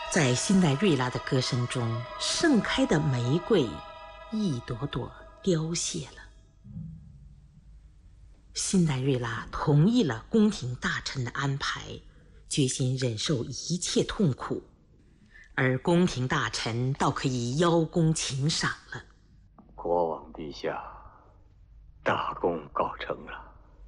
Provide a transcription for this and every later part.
在辛黛瑞拉的歌声中，盛开的玫瑰一朵朵凋谢了。辛黛瑞拉同意了宫廷大臣的安排，决心忍受一切痛苦，而宫廷大臣倒可以邀功请赏了。 国王陛下，大功告成了。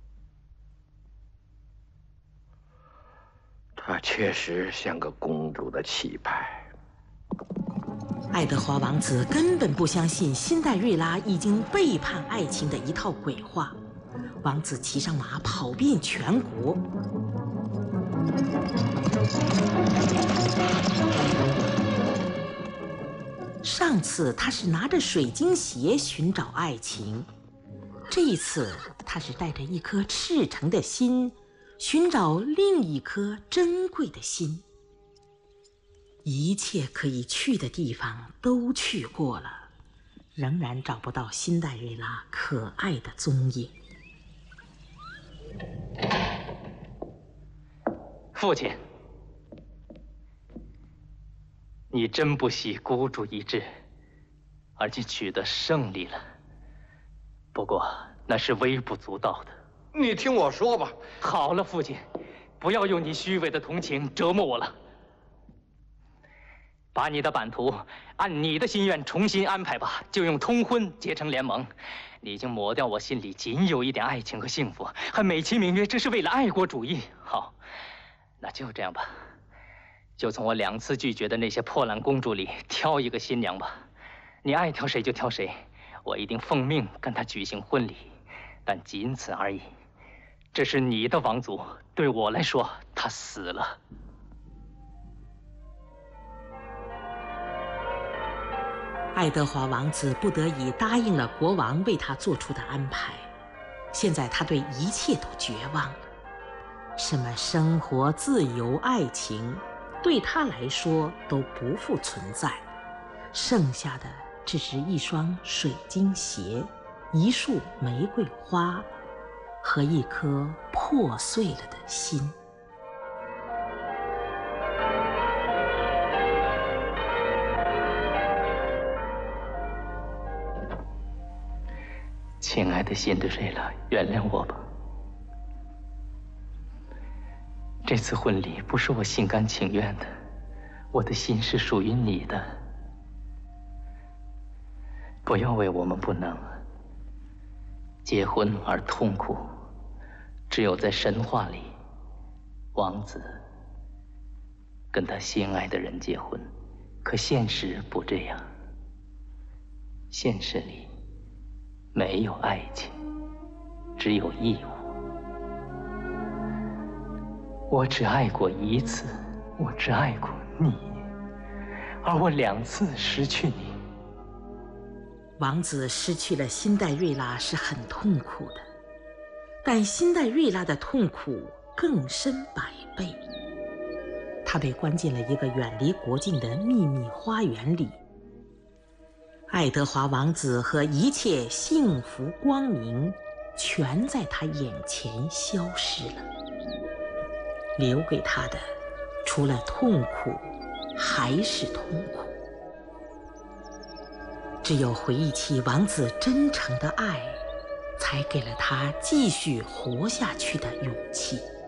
她确实像个公主的气派。 爱德华王子根本不相信辛黛瑞拉已经背叛爱情的一套鬼话。王子骑上马跑遍全国。上次他是拿着水晶鞋寻找爱情，这一次他是带着一颗赤诚的心寻找另一颗珍贵的心。一切可以去的地方都去过了，仍然找不到辛黛瑞拉可爱的踪影。 父亲，你真不惜孤注一掷，而且取得胜利了。不过那是微不足道的。 你听我说吧。 好了，父亲，不要用你虚伪的同情折磨我了。把你的版图按你的心愿重新安排吧，就用通婚结成联盟。你已经抹掉我心里仅有一点爱情和幸福，还美其名曰这是为了爱国主义。好，那就这样吧，就从我2次拒绝的那些破烂公主里挑一个新娘吧。你爱挑谁就挑谁，我一定奉命跟她举行婚礼，但仅此而已。这是你的王族，对我来说，他死了。 爱德华王子不得已答应了国王为他做出的安排。现在他对一切都绝望了，什么生活、自由、爱情，对他来说都不复存在，剩下的只是一双水晶鞋、一束玫瑰花和一颗破碎了的心。 亲爱的辛德瑞拉，原谅我吧。这次婚礼不是我心甘情愿的，我的心是属于你的。不要为我们不能结婚而痛苦。只有在神话里，王子跟他心爱的人结婚，可现实不这样。现实里没有爱情，只有义务。我只爱过一次，我只爱过你，而我2次失去你。 王子失去了辛黛瑞拉是很痛苦的，但辛黛瑞拉的痛苦更深100倍。他被关进了一个远离国境的秘密花园里。爱德华王子和一切幸福光明全在他眼前消失了，留给他的除了痛苦还是痛苦。只有回忆起王子真诚的爱，才给了他继续活下去的勇气。